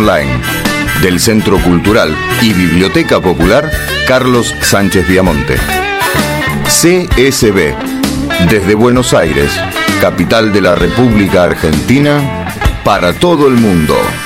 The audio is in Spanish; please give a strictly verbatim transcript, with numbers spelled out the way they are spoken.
online del Centro Cultural y Biblioteca Popular Carlos Sánchez Viamonte. C S B, desde Buenos Aires, capital de la República Argentina, para todo el mundo.